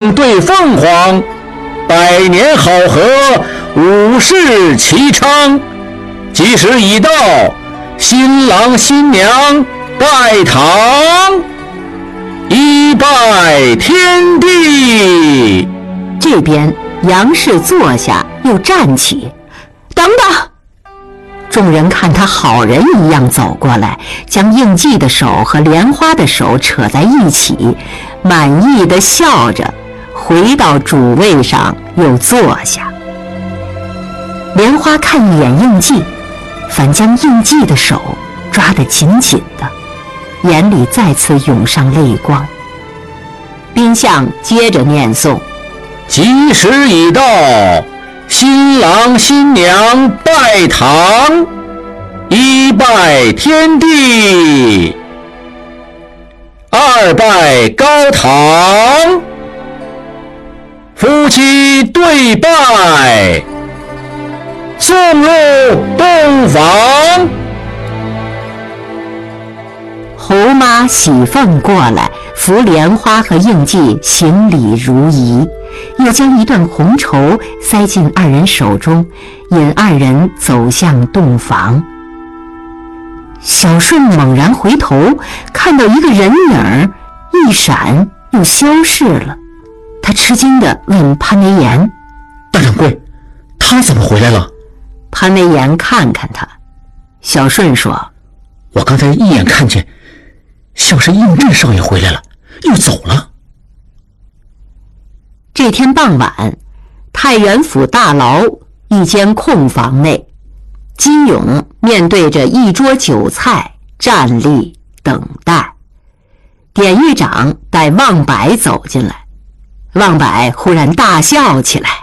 凤对凤凰，百年好合，五世齐昌。吉时已到，新郎新娘拜堂，一拜天地。 这边杨氏坐下又站起，等等！众人看他好人一样走过来，将应季的手和莲花的手扯在一起，满意地笑着回到主位上又坐下。莲花看一眼应季，反将应季的手抓得紧紧的，眼里再次涌上泪光。宾相接着念诵： 吉时已到，新郎新娘拜堂，一拜天地，二拜高堂，夫妻对拜，送入洞房。 侯妈喜凤过来扶莲花和应季行礼如仪，又将一段红绸塞进二人手中，引二人走向洞房。小顺猛然回头，看到一个人影一闪又消逝了。他吃惊地问潘梅岩： 大掌柜，他怎么回来了？ 潘梅岩看看他，小顺说： 我刚才一眼看见像是应震少爷回来了，又走了。 这天傍晚，太原府大牢一间空房内，金勇面对着一桌酒菜站立等待。典狱长带望柏走进来，望柏忽然大笑起来：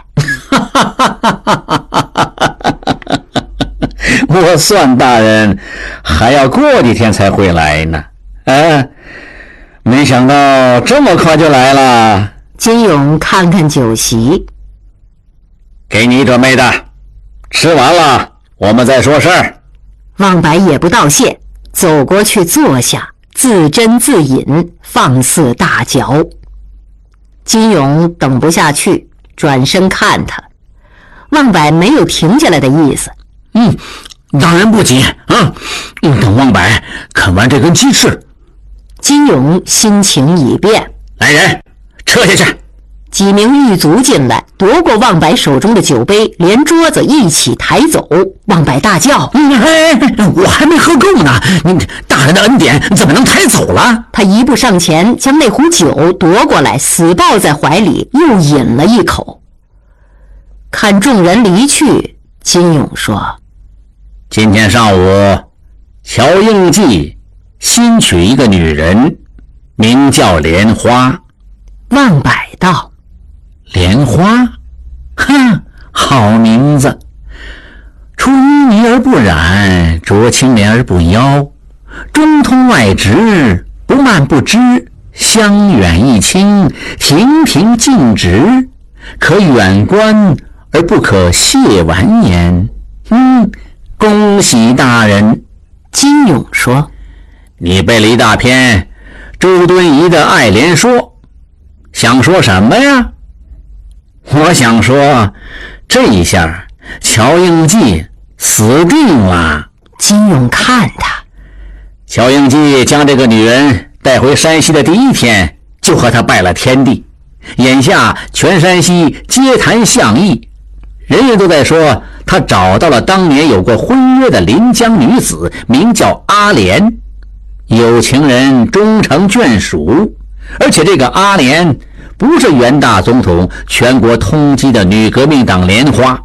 我算大人还要过几天才会来呢，没想到这么快就来了。 金勇看看酒席： 给你准备的，吃完了我们再说事儿。 望柏也不道谢，走过去坐下，自斟自饮，放肆大嚼。金勇等不下去，转身看他。望柏没有停下来的意思。 大人不急啊，等望柏啃完这根鸡翅。 金勇心情已变， 来人，撤下去。 几名狱卒进来，夺过望柏手中的酒杯，连桌子一起抬走。望柏大叫： 我还没喝够呢，大人的恩典怎么能抬走了？ 他一步上前，将那壶酒夺过来，死抱在怀里，又饮了一口。看众人离去，金勇说： 今天上午，乔应季新娶一个女人，名叫莲花。 望柏道： 莲花？好名字。出淤泥而不染，濯清涟而不妖，中通外直，不蔓不枝，香远益清，亭亭净植，可远观而不可亵玩焉。恭喜大人。 金勇说： 你背了一大篇周敦颐的《爱莲说》，想说什么呀？我想说，这一下乔应季死定了。 金勇看他， 乔应季将这个女人带回山西的第一天，就和她拜了天地。眼下全山西皆谈相议，人人都在说他找到了当年有过婚约的临江女子，名叫阿莲，有情人终成眷属。而且这个阿莲不是元大总统全国通缉的女革命党莲花。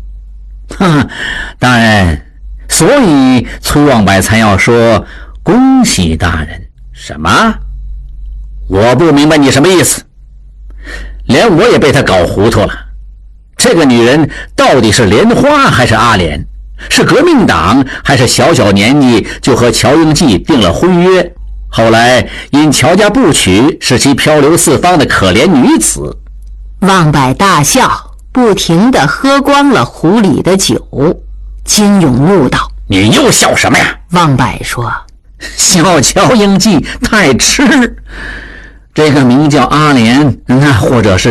大人，所以崔望柏才要说恭喜大人。什么？我不明白你什么意思，连我也被他搞糊涂了。这个女人到底是莲花还是阿莲？是革命党还是小小年纪就和乔应季订了婚约，后来因乔家不娶，使其漂流四方的可怜女子？ 望柏大笑，不停地喝光了壶里的酒。金勇怒道： 你又笑什么呀？ 望柏说： 笑乔应季太痴。这个名叫阿莲，那或者是